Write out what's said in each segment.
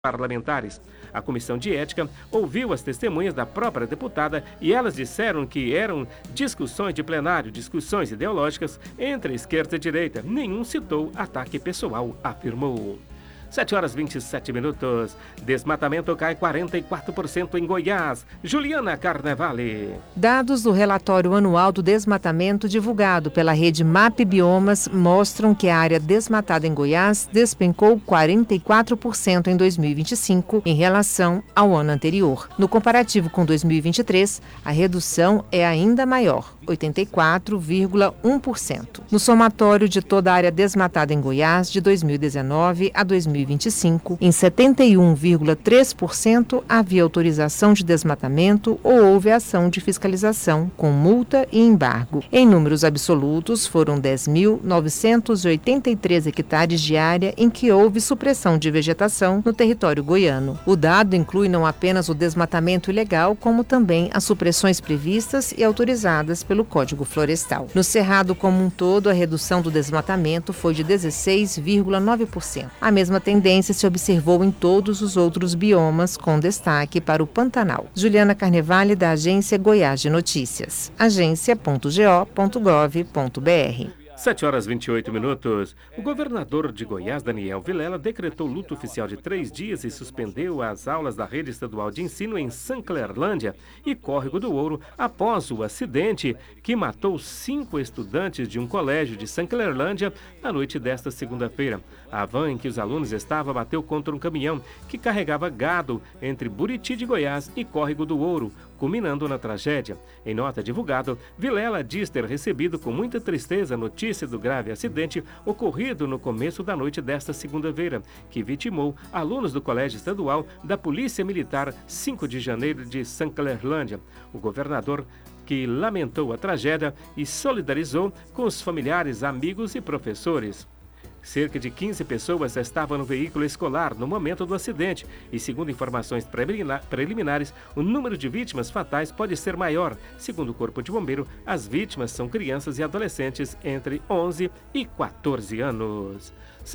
parlamentares. A Comissão de Ética ouviu as testemunhas da própria deputada e elas disseram que eram discussões de plenário, discussões ideológicas entre esquerda e direita. Nenhum citou ataque pessoal, afirmou. 7h27. Desmatamento cai 44% em Goiás. Juliana Carnevale. Dados do relatório anual do desmatamento divulgado pela rede MAP Biomas mostram que a área desmatada em Goiás despencou 44% em 2025 em relação ao ano anterior. No comparativo com 2023, a redução é ainda maior, 84,1%. No somatório de toda a área desmatada em Goiás de 2019 a 2025, em 71,3% havia autorização de desmatamento ou houve ação de fiscalização com multa e embargo. Em números absolutos, foram 10.983 hectares de área em que houve supressão de vegetação no território goiano. O dado inclui não apenas o desmatamento ilegal, como também as supressões previstas e autorizadas pelo Código Florestal. No Cerrado como um todo, a redução do desmatamento foi de 16,9%. A mesma tendência se observou em todos os outros biomas, com destaque para o Pantanal. Juliana Carnevale, da Agência Goiás de Notícias. agência.go.gov.br. 7h28. O governador de Goiás, Daniel Vilela, decretou luto oficial de 3 dias e suspendeu as aulas da rede estadual de ensino em Sanclerlândia e Córrego do Ouro após o acidente que matou 5 estudantes de um colégio de Sanclerlândia na noite desta segunda-feira. A van em que os alunos estavam bateu contra um caminhão que carregava gado entre Buriti de Goiás e Córrego do Ouro, culminando na tragédia. Em nota divulgada, Vilela diz ter recebido com muita tristeza a notícia do grave acidente ocorrido no começo da noite desta segunda-feira, que vitimou alunos do Colégio Estadual da Polícia Militar 5 de janeiro de Sanclerlândia. O governador que lamentou a tragédia e solidarizou com os familiares, amigos e professores. Cerca de 15 pessoas estavam no veículo escolar no momento do acidente e, segundo informações preliminares, o número de vítimas fatais pode ser maior. Segundo o Corpo de Bombeiro, as vítimas são crianças e adolescentes entre 11 e 14 anos.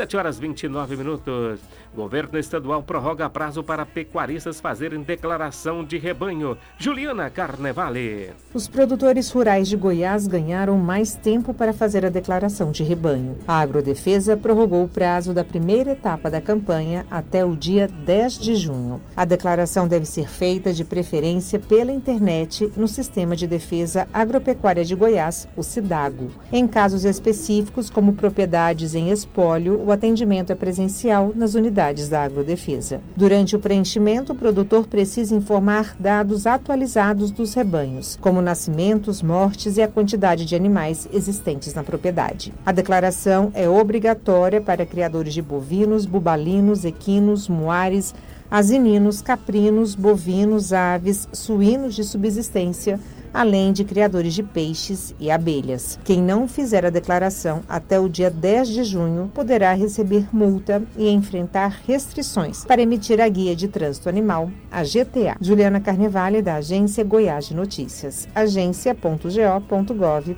7h29. Governo estadual prorroga prazo para pecuaristas fazerem declaração de rebanho. Juliana Carnevale. Os produtores rurais de Goiás ganharam mais tempo para fazer a declaração de rebanho. A Agrodefesa prorrogou o prazo da primeira etapa da campanha até o dia 10 de junho. A declaração deve ser feita de preferência pela internet no Sistema de Defesa Agropecuária de Goiás, o SIDAGO. Em casos específicos, como propriedades em espólio, o atendimento é presencial nas unidades da Agrodefesa. Durante o preenchimento, o produtor precisa informar dados atualizados dos rebanhos, como nascimentos, mortes e a quantidade de animais existentes na propriedade. A declaração é obrigatória para criadores de bovinos, bubalinos, equinos, muares, asininos, caprinos, bovinos, aves, suínos de subsistência, além de criadores de peixes e abelhas. Quem não fizer a declaração até o dia 10 de junho poderá receber multa e enfrentar restrições para emitir a Guia de Trânsito Animal, a GTA. Juliana Carnevale, da Agência Goiás de Notícias. agência.go.gov.br.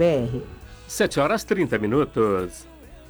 7h30.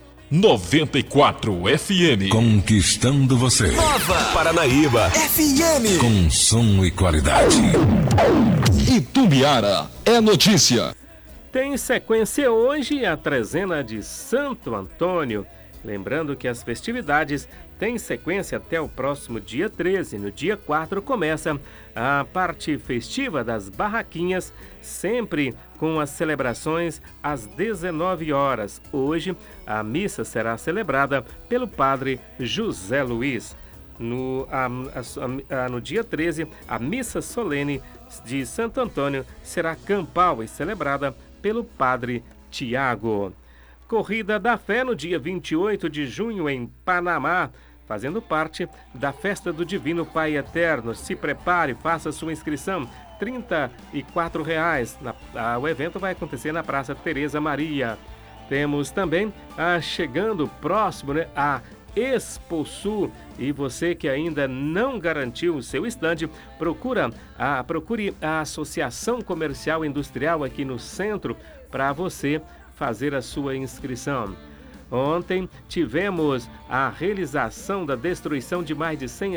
94 FM. Conquistando você. Nova Paranaíba FM. Com som e qualidade. Itumbiara é notícia. Tem sequência hoje a trezena de Santo Antônio. Lembrando que as festividades têm sequência até o próximo dia 13. No dia 4 começa a parte festiva das barraquinhas, sempre com as celebrações às 19 horas. Hoje, a missa será celebrada pelo padre José Luiz. No dia 13, a missa solene de Santo Antônio será campal e celebrada pelo padre Tiago. Corrida da Fé no dia 28 de junho em Panamá, fazendo parte da Festa do Divino Pai Eterno. Se prepare, faça sua inscrição, R$ 34,00. O evento vai acontecer na Praça Tereza Maria. Temos também, chegando próximo, a Expo Sul. E você que ainda não garantiu o seu estande, procure a Associação Comercial Industrial aqui no centro para você fazer a sua inscrição. Ontem tivemos a realização da destruição de mais de 100